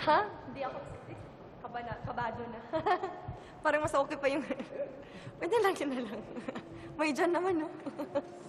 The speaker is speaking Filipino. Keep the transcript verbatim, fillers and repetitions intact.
Ha? Hindi ako kaba na, kabado na. Parang mas okay pa yung pwede lang yun na lang. May dyan naman, no?